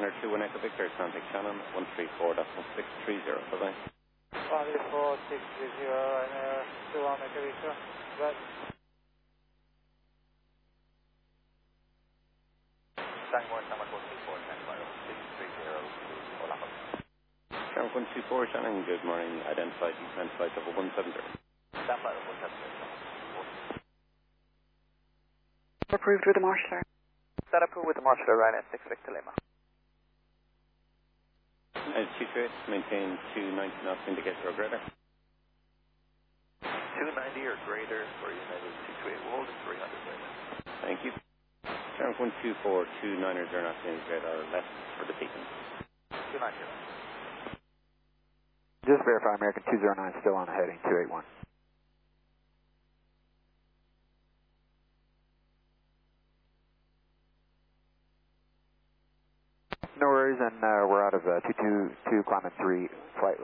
Niner 21 Echo Victor, contact Shannon 134.1630. Bye-bye. 134.630, Ryanair 21 Echo Victor. Bye. Sangwon, Summer 124, Sangwon 630, Olapa. Shannon 124, Shannon, good morning. Identified descent flight over 170. Stand by over 170. Approved with the marshaller. That approved with the marshaller, Ryanair 6 Victor Lima. Altitude, maintain 290 knots, indicate or greater. 290 or greater for United 228, hold at 300 greater. Thank you. Shannon 124, 290 knots, indicate or left for the beacon. 290. Just verify American 209 still on the heading 281. No worries, and we're out of 222, climbing 3, flight